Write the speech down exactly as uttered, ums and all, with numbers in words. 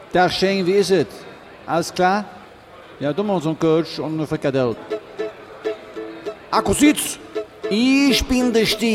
Dag Shane, wie ist es? Alles klar? Ja, du machst einen Coach und eine Frikadelle. Akkusitz! Ich bin der Stier.